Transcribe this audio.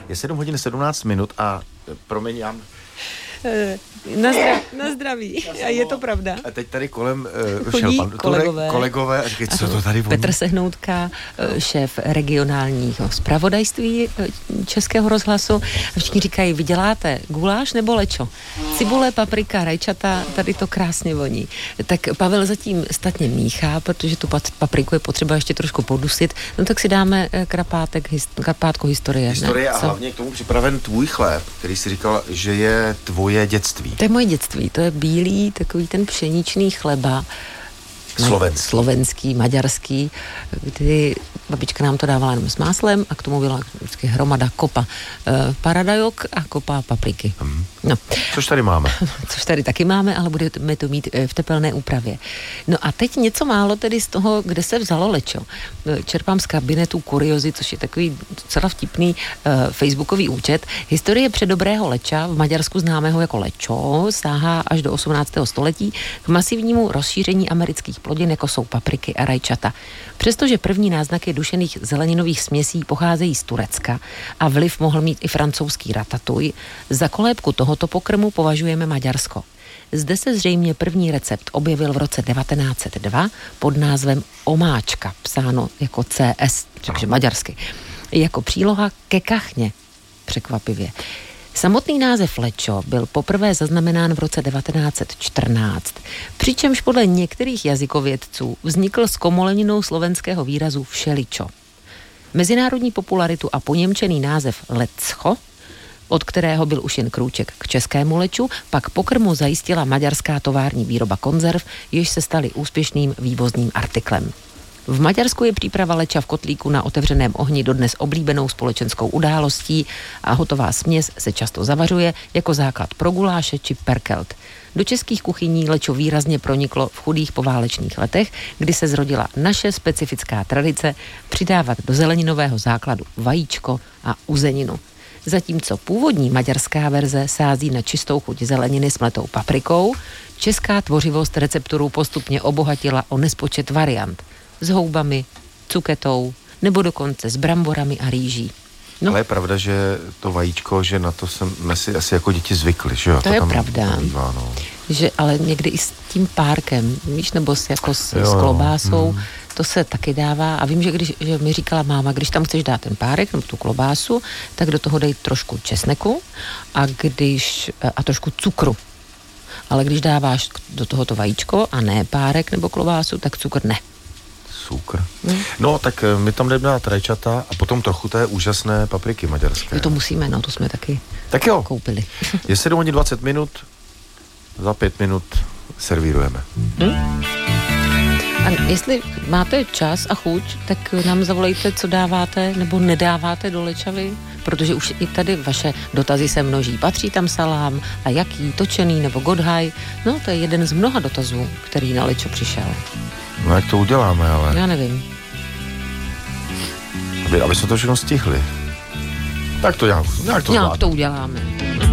Je 7 hodin 17 minut a promiň, já... Na zdraví. A je to pravda. A teď tady kolem chodí šel pan kolegové a říkají, co to tady voní? Petr Sehnoutka, šéf regionálního zpravodajství Českého rozhlasu. A všichni říkají, vy děláte guláš nebo lečo? Cibule, paprika, rajčata, tady to krásně voní. Tak Pavel zatím statně míchá, protože tu papriku je potřeba ještě trošku podusit. No tak si dáme krapátko historie. Historie a hlavně k tomu připraven tvůj chléb, který si říkal, že je tvoje dětství. To je moje dětství, to je bílý, takový ten pšeničný chleba. Slovenský, maďarský, kdy babička nám to dávala jenom s máslem a k tomu byla vždycky hromada kopa paradajok a kopa papriky. No. Což tady máme. Což tady taky máme, ale budeme to mít v tepelné úpravě. No a teď něco málo tedy z toho, kde se vzalo lečo. Čerpám z kabinetu Kuriosy, což je takový docela vtipný facebookový účet. Historie předobrého leča, v Maďarsku známého jako lečo, sáhá až do 18. století k masivnímu rozšíření amerických plodin, jako jsou papriky a rajčata. Přestože první náznaky dušených zeleninových směsí pocházejí z Turecka a vliv mohl mít i francouzský ratatouille, za kolébku tohoto pokrmu považujeme Maďarsko. Zde se zřejmě první recept objevil v roce 1902 pod názvem omáčka, psáno jako CS, takže maďarsky, jako příloha ke kachně, překvapivě. Samotný název lečo byl poprvé zaznamenán v roce 1914, přičemž podle některých jazykovědců vznikl s komoleninou slovenského výrazu všeličo. Mezinárodní popularitu a poněmčený název leccho, od kterého byl už jen krůček k českému leču, pak pokrmu zajistila maďarská tovární výroba konzerv, jež se staly úspěšným vývozním artiklem. V Maďarsku je příprava leča v kotlíku na otevřeném ohni dodnes oblíbenou společenskou událostí a hotová směs se často zavařuje jako základ pro guláše či perkelt. Do českých kuchyní lečo výrazně proniklo v chudých poválečných letech, kdy se zrodila naše specifická tradice přidávat do zeleninového základu vajíčko a uzeninu. Zatímco původní maďarská verze sází na čistou chuť zeleniny s mletou paprikou, česká tvořivost recepturů postupně obohatila o nespočet variant. S houbami, cuketou, nebo dokonce s bramborami a rýží. No. Ale je pravda, že to vajíčko, že na to jsme si asi jako děti zvykli, že jo? To je pravda. Bývá, no. Že, ale někdy i s tím párkem, víš, nebo s klobásou, to se taky dává. A vím, že mi říkala máma, když tam chceš dát ten párek nebo tu klobásu, tak do toho dej trošku česneku a trošku cukru. Ale když dáváš do tohoto vajíčko a ne párek nebo klobásu, tak cukr ne. Cukr. No, tak my tam jdeme dát rajčata a potom trochu té úžasné papriky maďarské. Jo, to musíme, no, to jsme taky koupili. Je 7 hodin 20 minut, za 5 minut servírujeme. A jestli máte čas a chuť, tak nám zavolejte, co dáváte nebo nedáváte do lečavy, protože už i tady vaše dotazy se množí. Patří tam salám a jaký, točený nebo godhaj? No, to je jeden z mnoha dotazů, který na lečo přišel. No, jak to uděláme, ale... Já nevím. Aby jsme to všechno stihli. Tak to nějak to uděláme.